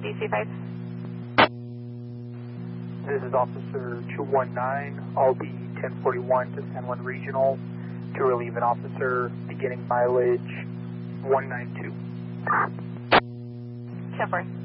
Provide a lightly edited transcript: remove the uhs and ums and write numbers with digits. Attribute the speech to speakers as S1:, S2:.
S1: DC5.
S2: This is Officer 219. I'll be 1041 to San Juan Regional to relieve an officer beginning mileage 192.
S1: 10-4.